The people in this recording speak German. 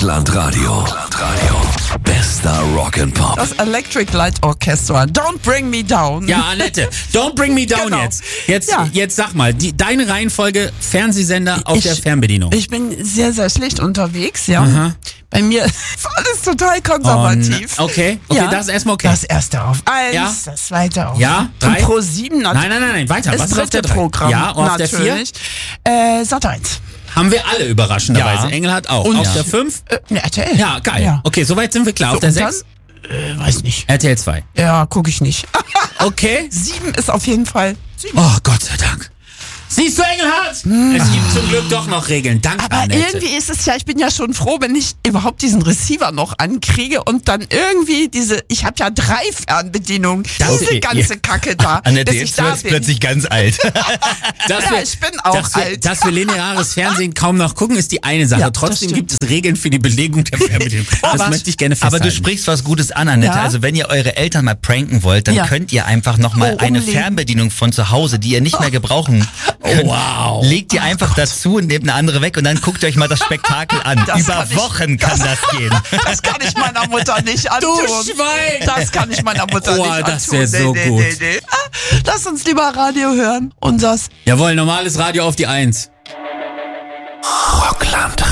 Rockland-Radio. Bester Rock'n'Pop. Das Electric Light Orchestra. Don't Bring Me Down. Ja, Annette, don't bring me down Genau. jetzt. Ja. Jetzt sag mal, deine Reihenfolge Fernsehsender auf der Fernbedienung. Ich bin sehr, sehr schlecht unterwegs, ja. Bei mir ist alles total konservativ. Okay, Ja. das ist erstmal okay. Das erste auf 1, Ja. das zweite auf Ja, 3. Und Pro7 natürlich. Nein, weiter. Das Was ist auf der dritte 3? Programm. Ja, und auf der 4? natürlich. Sat 1. Haben wir alle überraschenderweise. Ja. Engel hat auch. Und- Auf der 5? RTL. Ja, geil. Ja. Okay, soweit sind wir klar. Auf der und 6? Dann, weiß nicht. RTL 2. Ja, gucke ich nicht. Okay. 7 ist auf jeden Fall. 7. Oh, Gott sei Dank. Siehst du, Engelhardt? Es gibt zum Glück doch noch Regeln. Danke, Aber Annette. irgendwie ist es ja, ich bin ja schon froh, wenn ich überhaupt diesen Receiver noch ankriege und dann irgendwie ich habe ja 3 Fernbedienungen, diese ganze Kacke da, Annette, bis ich jetzt da wird's bin. plötzlich ganz alt. Ich bin auch alt. Dass wir lineares Fernsehen kaum noch gucken, ist die eine Sache. Ja, das Trotzdem stimmt. gibt es Regeln für die Belegung der Fernbedienung. Das möchte ich gerne Aber festhalten. du sprichst was Gutes an, Annette. Ja? Also wenn ihr eure Eltern mal pranken wollt, dann Ja. könnt ihr einfach nochmal eine umlegen. Fernbedienung von zu Hause, die ihr nicht mehr gebrauchen könnt. Wow. Legt ihr einfach dazu und nehmt eine andere weg und dann guckt ihr euch mal das Spektakel an. Das Über kann ich- Wochen kann das gehen. Das kann ich meiner Mutter nicht antun. Schwein! Das kann ich meiner Mutter Oh, nicht antun. das wär so gut. Nee. Lass uns lieber Radio hören. Unseres Jawohl, normales Radio auf die 1. Rockland.